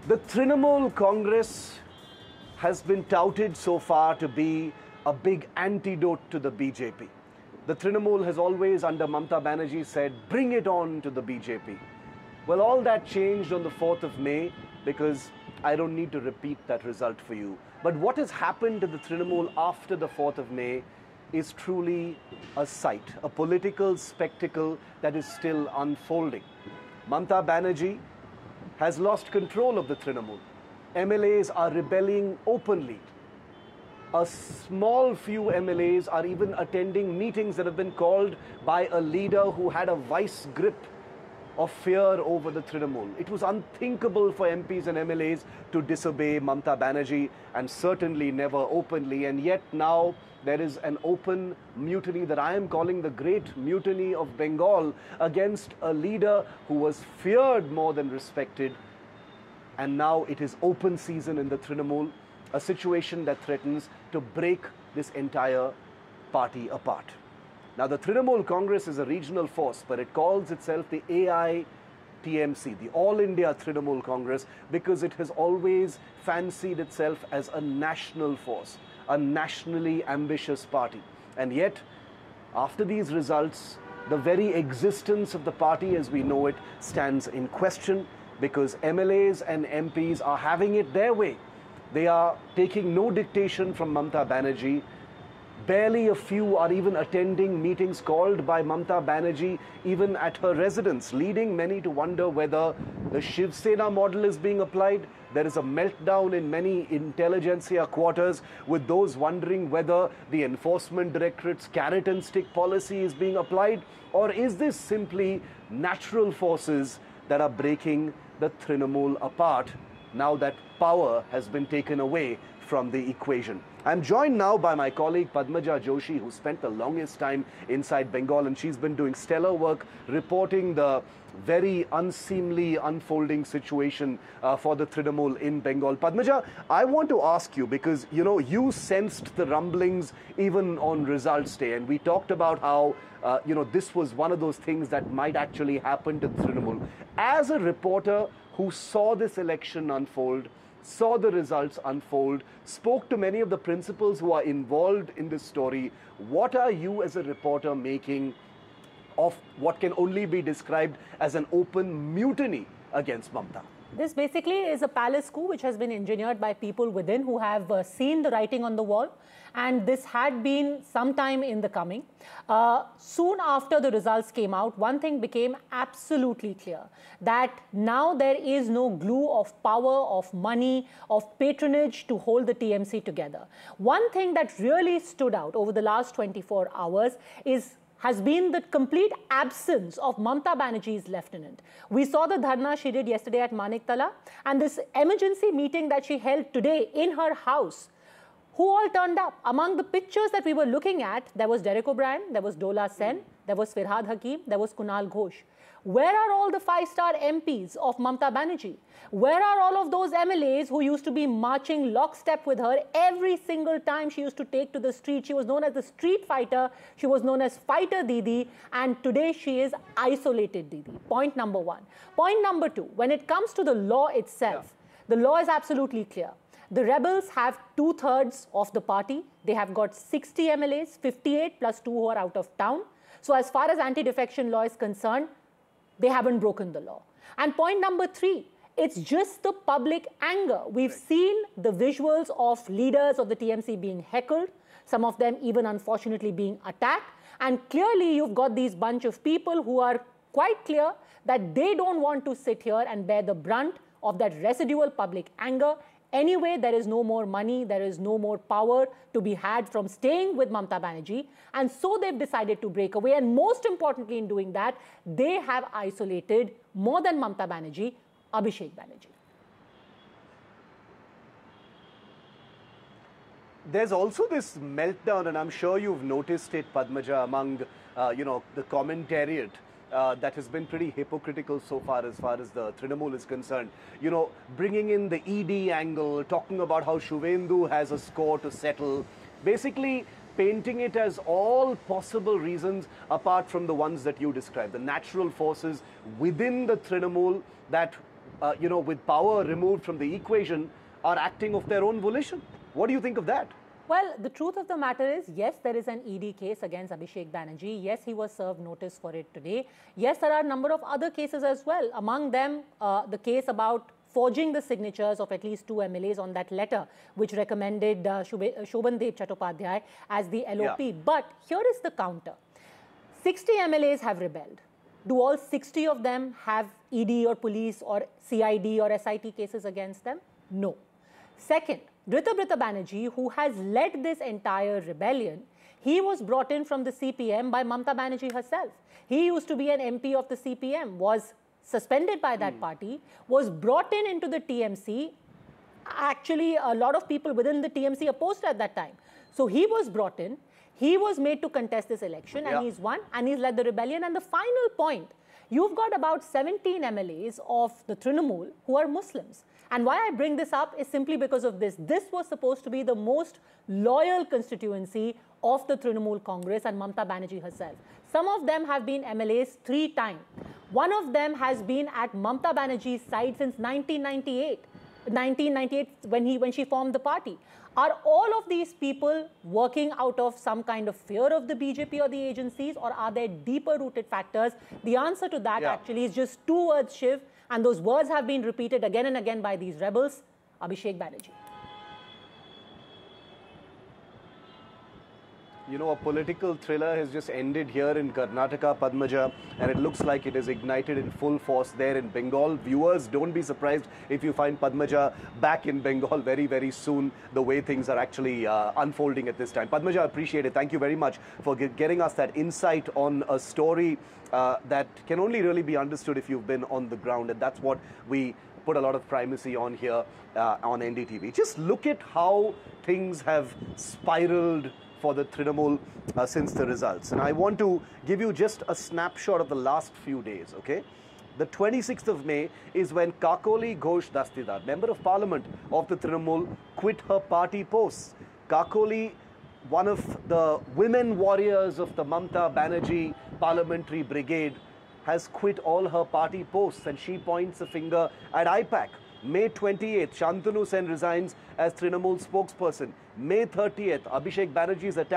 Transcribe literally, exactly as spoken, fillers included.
The Trinamool Congress has been touted so far to be a big antidote to the B J P. The Trinamool has always, under Mamata Banerjee, said, bring it on to the B J P. Well, all that changed on the fourth of May because I don't need to repeat that result for you. But what has happened to the Trinamool after the fourth of May is truly a sight, a political spectacle that is still unfolding. Mamata Banerjee has lost control of the Trinamool. M L As are rebelling openly. A small few M L As are even attending meetings that have been called by a leader who had a vice grip of fear over the Trinamool. It was unthinkable for M Ps and M L As to disobey Mamata Banerjee, and certainly never openly. And yet now there is an open mutiny that I am calling the Great Mutiny of Bengal against a leader who was feared more than respected. And now it is open season in the Trinamool, a situation that threatens to break this entire party apart. Now, the Trinamool Congress is a regional force, but it calls itself the A I T M C, the All India Trinamool Congress, because it has always fancied itself as a national force, a nationally ambitious party. And yet, after these results, the very existence of the party as we know it stands in question, because M L As and M Ps are having it their way. They are taking no dictation from Mamata Banerjee. Barely a few are even attending meetings called by Mamata Banerjee, even at her residence, leading many to wonder whether the Shiv Sena model is being applied. There is a meltdown in many intelligentsia quarters, with those wondering whether the Enforcement Directorate's carrot and stick policy is being applied, or is this simply natural forces that are breaking the Trinamool apart now that power has been taken away from the equation. I'm joined now by my colleague Padmaja Joshi, who spent the longest time inside Bengal, and she's been doing stellar work reporting the very unseemly unfolding situation uh, for the Trinamool in Bengal. Padmaja, I want to ask you, because you know you sensed the rumblings even on results day, and we talked about how uh, you know this was one of those things that might actually happen to the Trinamool. As a reporter who saw this election unfold, saw the results unfold, spoke to many of the principals who are involved in this story, what are you as a reporter making of what can only be described as an open mutiny against Mamata? This basically is a palace coup which has been engineered by people within who have uh, seen the writing on the wall, and this had been some time in the coming. Uh, soon after the results came out, one thing became absolutely clear, that now there is no glue of power, of money, of patronage to hold the T M C together. One thing that really stood out over the last twenty-four hours is has been the complete absence of Mamata Banerjee's lieutenant. We saw the dharna she did yesterday at Maniktala, and this emergency meeting that she held today in her house. Who all turned up? Among the pictures that we were looking at, there was Derek O'Brien, there was Dola Sen, there was Firhad Hakim, there was Kunal Ghosh. Where are all the five-star M Ps of Mamata Banerjee? Where are all of those M L As who used to be marching lockstep with her every single time she used to take to the street? She was known as the street fighter. She was known as Fighter Didi. And today she is isolated Didi. Point number one. Point number two, when it comes to the law itself, yeah. the law is absolutely clear. The rebels have two-thirds of the party. They have got sixty M L As, fifty-eight plus two who are out of town. So as far as anti-defection law is concerned, they haven't broken the law. And point number three, it's just the public anger. We've right. seen the visuals of leaders of the T M C being heckled, some of them even unfortunately being attacked. And clearly you've got these bunch of people who are quite clear that they don't want to sit here and bear the brunt of that residual public anger. Anyway, there is no more money, there is no more power to be had from staying with Mamata Banerjee, and so they've decided to break away. And most importantly in doing that, they have isolated, more than Mamata Banerjee, Abhishek Banerjee. There's also this meltdown, and I'm sure you've noticed it, Padmaja, among uh, you know the commentariat. Uh, that has been pretty hypocritical so far as far as the Trinamool is concerned. You know, bringing in the E D angle, talking about how Shuvendu has a score to settle, basically painting it as all possible reasons apart from the ones that you described, the natural forces within the Trinamool that uh, you know, with power removed from the equation, are acting of their own volition. What do you think of that? Well, the truth of the matter is, yes, there is an E D case against Abhishek Banerjee. Yes, he was served notice for it today. Yes, there are a number of other cases as well. Among them, uh, the case about forging the signatures of at least two M L As on that letter, which recommended uh, Shobhan Deb Chattopadhyay as the L O P. Yeah. But here is the counter. sixty M L As have rebelled. Do all sixty of them have E D or police or C I D or S I T cases against them? No. Second, Ritabhrata Banerjee, who has led this entire rebellion, he was brought in from the C P M by Mamata Banerjee herself. He used to be an M P of the C P M, was suspended by that mm. party, was brought in into the T M C. Actually, a lot of people within the T M C opposed at that time. So he was brought in, he was made to contest this election, yeah. and he's won, and he's led the rebellion. And the final point, you've got about seventeen M L As of the Trinamool who are Muslims. And why I bring this up is simply because of this. This was supposed to be the most loyal constituency of the Trinamool Congress and Mamata Banerjee herself. Some of them have been M L As three times. One of them has been at Mamata Banerjee's side since nineteen ninety-eight. nineteen ninety-eight, when, he, when she formed the party. Are all of these people working out of some kind of fear of the B J P or the agencies, or are there deeper rooted factors? The answer to that yeah. actually is just two words, Shiv, and those words have been repeated again and again by these rebels: Abhishek Banerjee. You know, a political thriller has just ended here in Karnataka, Padmaja, and it looks like it is ignited in full force there in Bengal. Viewers, don't be surprised if you find Padmaja back in Bengal very, very soon, the way things are actually uh, unfolding at this time. Padmaja, I appreciate it. Thank you very much for get getting us that insight on a story uh, that can only really be understood if you've been on the ground, and that's what we put a lot of primacy on here uh, on N D T V. Just look at how things have spiraled for the Trinamool uh, since the results. And I want to give you just a snapshot of the last few days, okay? The twenty-sixth of May is when Kakoli Ghosh Dastidar, Member of Parliament of the Trinamool, quit her party posts. Kakoli, one of the women warriors of the Mamata Banerjee Parliamentary Brigade, has quit all her party posts, and she points a finger at I PAC. May twenty-eighth, Shantanu Sen resigns as Trinamool spokesperson. May thirtieth, Abhishek Banerjee's attack